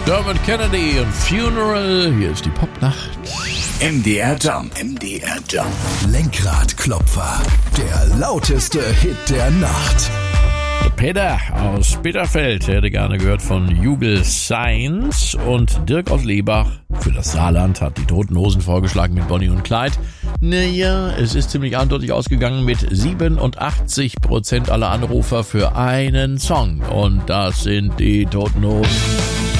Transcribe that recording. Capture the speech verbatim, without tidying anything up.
Dermot Kennedy und Funeral. Hier ist die Popnacht. M D R Jump. M D R Jump. Lenkradklopfer. Der lauteste Hit der Nacht. Peter aus Bitterfeld hätte gerne gehört von Jubel Science, und Dirk aus Lebach für das Saarland hat die Toten Hosen vorgeschlagen mit Bonnie und Clyde. Naja, es ist ziemlich eindeutig ausgegangen mit siebenundachtzig Prozent aller Anrufer für einen Song, und das sind die Toten Hosen.